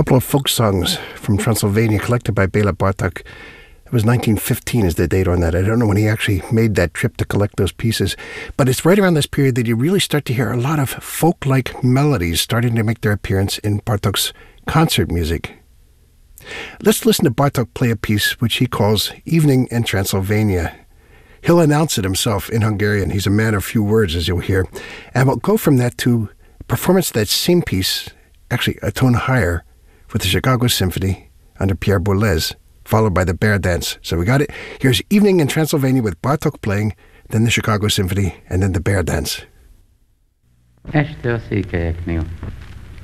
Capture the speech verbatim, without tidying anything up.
couple of folk songs from Transylvania collected by Bela Bartok. It was nineteen fifteen is the date on that. I don't know when he actually made that trip to collect those pieces. But it's right around this period that you really start to hear a lot of folk-like melodies starting to make their appearance in Bartok's concert music. Let's listen to Bartok play a piece which he calls Evening in Transylvania. He'll announce it himself in Hungarian. He's a man of few words, as you'll hear. And we'll go from that to performance of that same piece, actually a tone higher, with the Chicago Symphony under Pierre Boulez, followed by the Bear Dance. So we got it. Here's Evening in Transylvania with Bartok playing, then the Chicago Symphony, and then the Bear Dance. Este a székelyeknél.